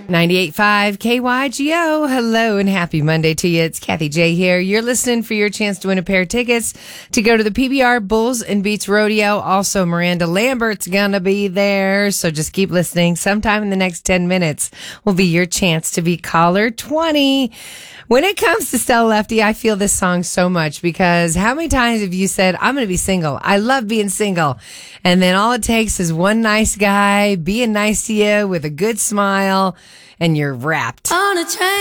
98.5 KYGO. Hello and happy Monday to you. It's Kathy J here. You're listening for your chance to win a pair of tickets to go to the PBR Bulls and Beats Rodeo. Also, Miranda Lambert's gonna be there. So just keep listening. Sometime in the next 10 minutes will be your chance to be caller 20. When it comes to Stella Lefty, I feel this song so much because how many times have you said, I'm going to be single. I love being single. And then all it takes is one nice guy being nice to you with a good smile and you're wrapped. On a train.